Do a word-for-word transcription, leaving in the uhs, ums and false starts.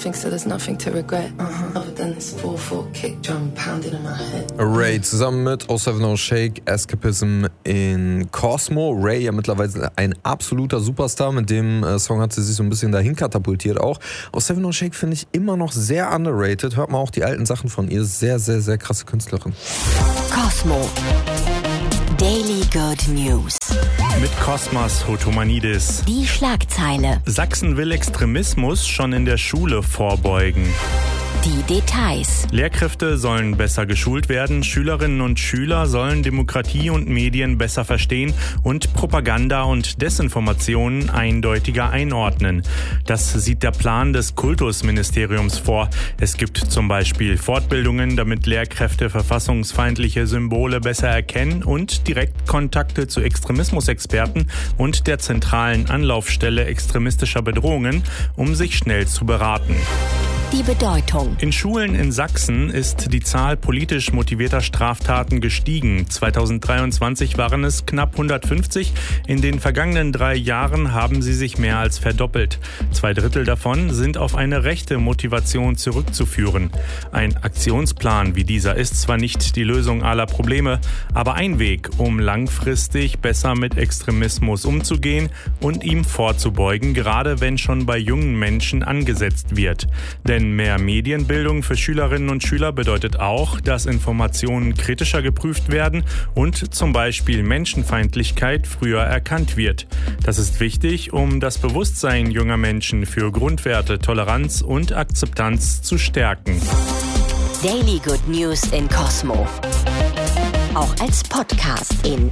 nothing, so there's nothing to regret. Uh-huh. Other than this four four kick drum pounding in my head. Ray zusammen mit oh seven oh Shake, Escapism in Cosmo. Ray ja mittlerweile ein absoluter Superstar. Mit dem äh, Song hat sie sich so ein bisschen dahin katapultiert auch. oh seven oh Shake finde ich immer noch sehr underrated. Hört mal auch die alten Sachen von ihr. Sehr, sehr, sehr krasse Künstlerin. Cosmo. Daily Good News. Mit Kosmas Hotomanidis. Die Schlagzeile. Sachsen will Extremismus schon in der Schule vorbeugen. Die Details. Lehrkräfte sollen besser geschult werden, Schülerinnen und Schüler sollen Demokratie und Medien besser verstehen und Propaganda und Desinformationen eindeutiger einordnen. Das sieht der Plan des Kultusministeriums vor. Es gibt zum Beispiel Fortbildungen, damit Lehrkräfte verfassungsfeindliche Symbole besser erkennen und Direktkontakte zu Extremismusexperten und der zentralen Anlaufstelle extremistischer Bedrohungen, um sich schnell zu beraten. Die Bedeutung. In Schulen in Sachsen ist die Zahl politisch motivierter Straftaten gestiegen. zweitausenddreiundzwanzig waren es knapp hundertfünfzig. In den vergangenen drei Jahren haben sie sich mehr als verdoppelt. Zwei Drittel davon sind auf eine rechte Motivation zurückzuführen. Ein Aktionsplan wie dieser ist zwar nicht die Lösung aller Probleme, aber ein Weg, um langfristig besser mit Extremismus umzugehen und ihm vorzubeugen, gerade wenn schon bei jungen Menschen angesetzt wird. Denn mehr Medienbildung für Schülerinnen und Schüler bedeutet auch, dass Informationen kritischer geprüft werden und zum Beispiel Menschenfeindlichkeit früher erkannt wird. Das ist wichtig, um das Bewusstsein junger Menschen für Grundwerte, Toleranz und Akzeptanz zu stärken. Daily Good News in Cosmo. Auch als Podcast in